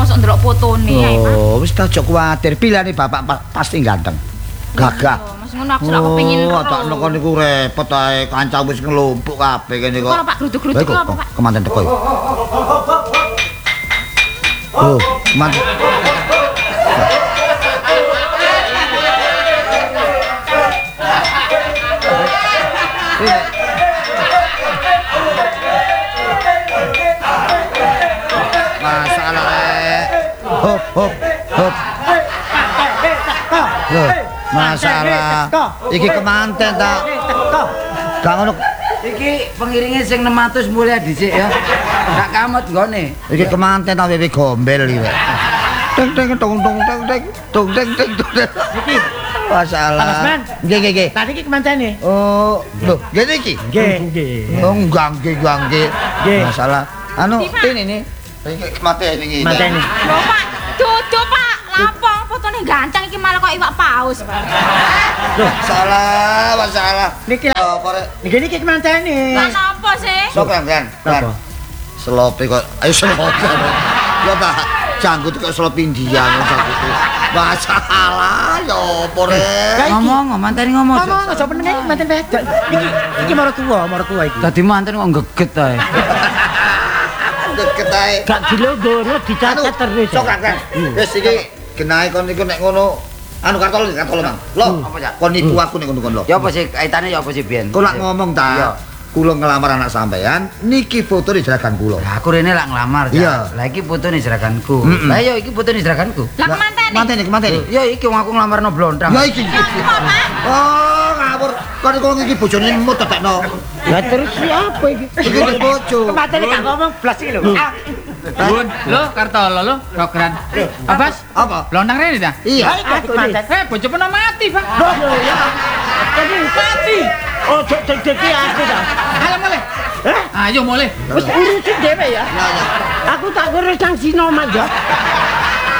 mosok ndelok fotone ae, Pak. Oh, wis aja kuwatir. Pilihane bapak pasti ganteng. Gagah. Mas ngono aku lak kepengin Oh, tak nek niku repot ae kanca wis ngelumpuk kabeh kene kok. Kalau Pak gruduk-gruduk apa, Pak? Kemanten teko. Oh, kemanten. Hop hop hop. Loh, masalah iki kemanten ta? Gak ngono. Iki pengiringe sing 600 mulai dhisik ya. Gak kamot nggone. Iki kemanten ta wewe gombel iki. Teng teng tong tong teng teng tong teng teng tong. Iki masalah. Mas, Nggih nggih nggih. Tadi iki kemantene? Oh, lho, ngene iki. Nggih, nggih. Oh, enggak nggih. Nggih. Masalah anu ini. Iki mateni iki. Mateni. Lho, Pak, dudu, Pak. Lapong fotone ganteng iki malah kok iwak paus, Pak. Loh, masalah. Niki Apa rek? niki kemantene? Lah napa sih? Sok kan. Napa? Selope kok. Ayo selope. Ya tak janggut kok selop India janggut. Masalah ya apa rek? Ngomong, manteni ngomong. Ngomong aja penenge manten wedok. Iki maratuwa iki. Dadi manten kok geget ae. Deket ae. Gak dilonggono dicacat terus. Sok kan. Wis iki genahe kon niku nek ngono anu kartolo Mang. Loh, apa ya? Kon nipu aku nek ngono kon lho. Ya apa sih kaitane ya apa sih biyen? Kok lak ngomong ta? Iya. Kula ngelamar anak sampean, niki foto di jeragan kula. Lah aku rene lak nglamar. Iya. Lah iki fotone jeraganku. Mm-mm. Lah ya iki fotone jeraganku. Lah kemantene? Manteni. Ya iki wong aku nglamarno blontrang. Ya iki. Oh, ngawur. Kon iku iki bojone mut tetekno. Lah terus siapa iki? Iki bojo. Kemantene gak ngomong blas iki lho. Bun, lo Kartolo lo, program. Abas, Apa? lontang rene dah. Iya. Aku manten. Bojo pernah mati, Pak. Loh ya. Mati. Oh, jadi aku ta. Ayo mulai. Ayo mulai. Wis urusin dhewe ya. Ya. Aku tak ngurus nang Sino manja.